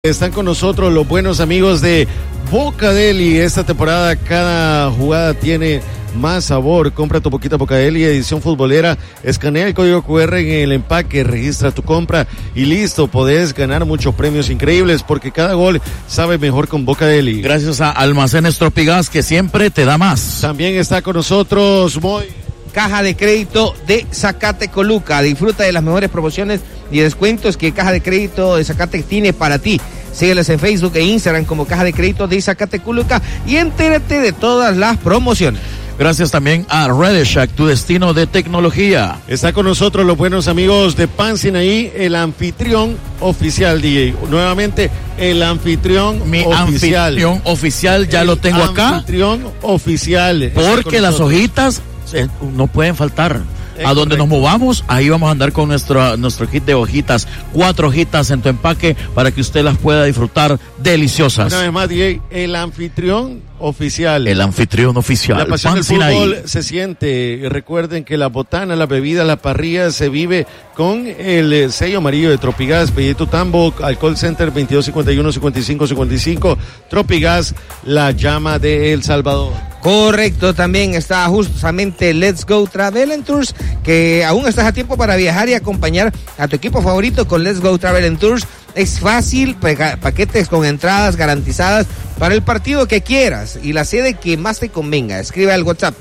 Están con nosotros los buenos amigos de Bocadeli. Esta temporada cada jugada tiene más sabor. Compra tu poquita Bocadeli, edición futbolera. Escanea el código QR en el empaque, registra tu compra y listo. Podés ganar muchos premios increíbles porque cada gol sabe mejor con Bocadeli. Gracias a Almacenes Tropigas, que siempre te da más. También está con nosotros Moy. Caja de Crédito de Zacatecoluca. Disfruta de las mejores promociones y descuentos que Caja de Crédito de Zacate tiene para ti. Sígueles en Facebook e Instagram como Caja de Crédito de Zacatecoluca y entérate de todas las promociones. Gracias también a Redeshack, tu destino de tecnología. Está con nosotros los buenos amigos de Pan Sinaí, el anfitrión oficial, DJ. Nuevamente, el anfitrión Mi oficial. anfitrión oficial, ya lo tengo acá. Anfitrión oficial. Porque las hojitas no pueden faltar. A donde nos movamos, ahí vamos a andar con nuestro kit de hojitas. 4 hojitas en tu empaque para que usted las pueda disfrutar deliciosas. Una vez más, DJ, el anfitrión oficial. El anfitrión oficial. La pasión del Sinaí. fútbol se siente. Recuerden que la botana, la bebida, la parrilla se vive con el sello amarillo de Tropigas. Pedí tu tambo al call center 2251-5555. Tropigas, la llama de El Salvador. Correcto, también está justamente Let's Go Travel and Tours, que aún estás a tiempo para viajar y acompañar a tu equipo favorito con Let's Go Travel and Tours. Es fácil, paquetes con entradas garantizadas para el partido que quieras y la sede que más te convenga. Escribe al WhatsApp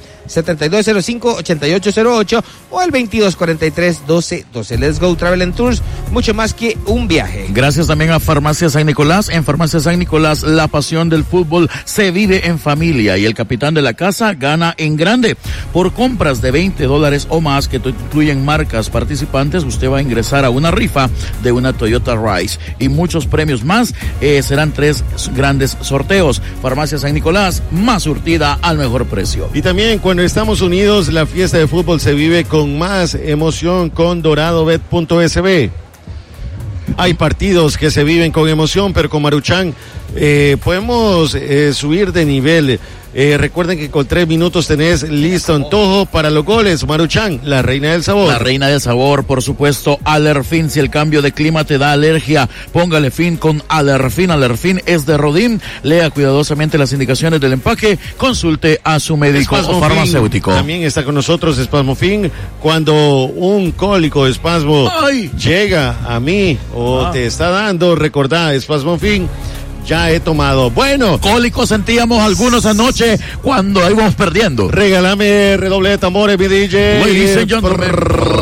7205-8808 o al 2243-1212. Let's Go Travel and Tours, mucho más que un viaje. Gracias también a Farmacia San Nicolás. En Farmacia San Nicolás, la pasión del fútbol se vive en familia y el capitán de la casa gana en grande. Por compras de $20 o más que incluyen marcas participantes, usted va a ingresar a una rifa de una Toyota Rise y muchos premios más. Serán 3 grandes sorteos. Farmacia San Nicolás, más surtida al mejor precio. Y también cuando estamos unidos, la fiesta de fútbol se vive con más emoción con doradobet.sb. Hay partidos que se viven con emoción, pero con Maruchan podemos subir de nivel. Recuerden que con 3 minutos tenés listo antojo para los goles. Maruchan, la reina del sabor. La reina del sabor, por supuesto. Alerfin, si el cambio de clima te da alergia, póngale fin con Alerfin. Alerfin es de Rodin. Lea cuidadosamente las indicaciones del empaque. Consulte a su médico o farmacéutico. También está con nosotros Espasmofin. Cuando un cólico espasmo llega a mí o te está dando, recordá, Espasmofin. Ya he tomado. Bueno, cólicos sentíamos algunos anoche cuando íbamos perdiendo. Regálame redoble de tambores, mi DJ. Ladies and gentlemen.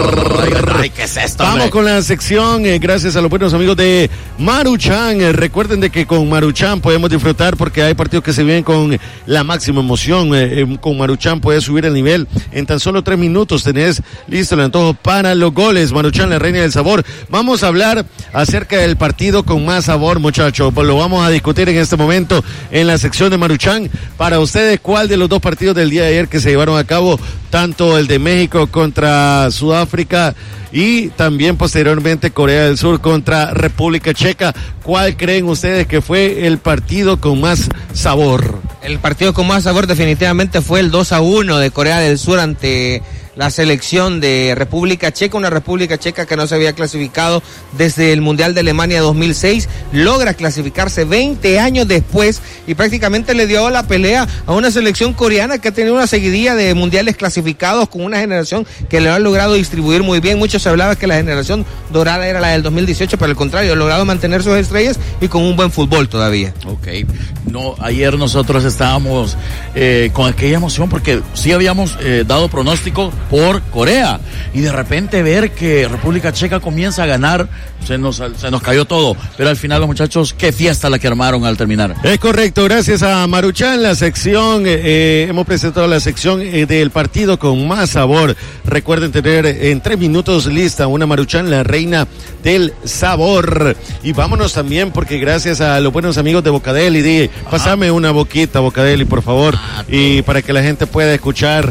Ay, ¿qué es esto? Vamos con la sección, gracias a los buenos amigos de Maruchan. Recuerden de que con Maruchan podemos disfrutar porque hay partidos que se viven con la máxima emoción. Con Maruchan puedes subir el nivel. En tan solo 3 minutos tenés listo el antojo para los goles. Maruchan, la reina del sabor. Vamos a hablar acerca del partido con más sabor, muchachos. Pues lo vamos a discutir en este momento en la sección de Maruchan. Para ustedes, ¿cuál de los 2 partidos del día de ayer que se llevaron a cabo, tanto el de México contra Sudáfrica y también posteriormente Corea del Sur contra República Checa, cuál creen ustedes que fue el partido con más sabor? El partido con más sabor definitivamente fue el 2-1 de Corea del Sur ante la selección de República Checa, una República Checa que no se había clasificado desde el Mundial de Alemania 2006, logra clasificarse 20 años después y prácticamente le dio la pelea a una selección coreana que ha tenido una seguidilla de mundiales clasificados con una generación que lo ha logrado distribuir muy bien. Muchos se hablaba que la generación dorada era la del 2018, pero al contrario, ha logrado mantener sus estrellas y con un buen fútbol todavía. Ok, no, ayer nosotros estábamos con aquella emoción porque sí habíamos dado pronóstico por Corea y de repente ver que República Checa comienza a ganar, se nos cayó todo, pero al final los muchachos, qué fiesta la que armaron al terminar. Es correcto, gracias a Maruchan, la sección, hemos presentado la sección del partido con más sabor. Recuerden tener en 3 minutos lista una Maruchan, la reina del sabor. Y vámonos también porque gracias a los buenos amigos de Bocadeli, pásame una boquita, Bocadeli, por favor, y para que la gente pueda escuchar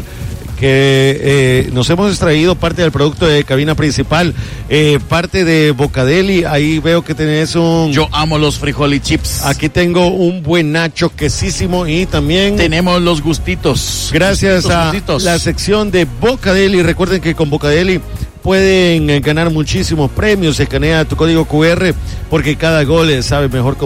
que nos hemos extraído parte del producto de cabina principal, parte de Bocadeli. Ahí veo que tenés un... Yo amo los frijoli chips. Aquí tengo un buen nacho quesísimo y también... tenemos los gustitos. Gracias a la sección de Bocadeli. Recuerden que con Bocadeli pueden ganar muchísimos premios. Escanea tu código QR porque cada gol sabe mejor con